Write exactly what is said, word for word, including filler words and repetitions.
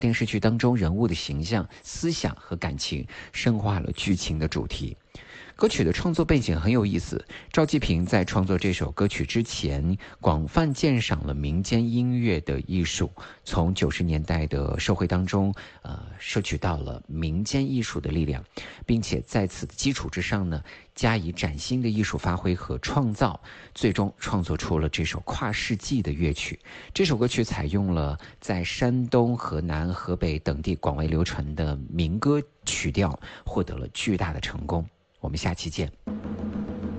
电视剧当中人物的形象、思想和感情，深化了剧情的主题。歌曲的创作背景很有意思，赵季平在创作这首歌曲之前，广泛鉴赏了民间音乐的艺术，从九十年代的社会当中，呃，摄取到了民间艺术的力量，并且在此的基础之上呢，加以崭新的艺术发挥和创造，最终创作出了这首跨世纪的乐曲。这首歌曲采用了在山东、河南、河北等地广为流传的民歌曲调，获得了巨大的成功。我们下期见。